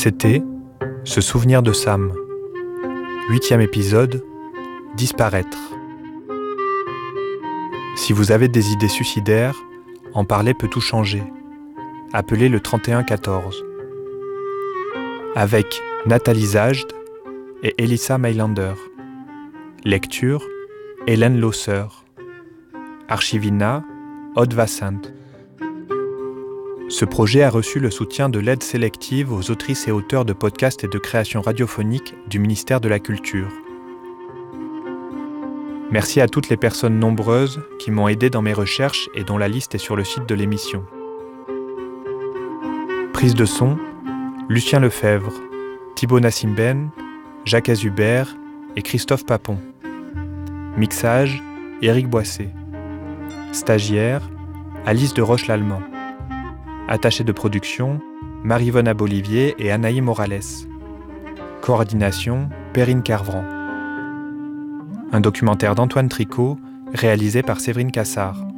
C'était Se souvenir de Sam. 8e épisode, Disparaître. Si vous avez des idées suicidaires, en parler peut tout changer. Appelez le 3114. Avec Nathalie Zajd et Elissa Meilander. Lecture, Hélène Losser. Archivina, Aude Vassant. Ce projet a reçu le soutien de l'aide sélective aux autrices et auteurs de podcasts et de créations radiophoniques du ministère de la Culture. Merci à toutes les personnes nombreuses qui m'ont aidé dans mes recherches et dont la liste est sur le site de l'émission. Prise de son, Lucien Lefebvre, Thibaut Nassimben, Jacques Azubert et Christophe Papon. Mixage, Éric Boissé. Stagiaire, Alice de Roche-Lallemand. Attachée de production, Marie-Vonne Abolivier et Anaïs Morales. Coordination, Perrine Carvran. Un documentaire d'Antoine Tricot, réalisé par Séverine Cassard.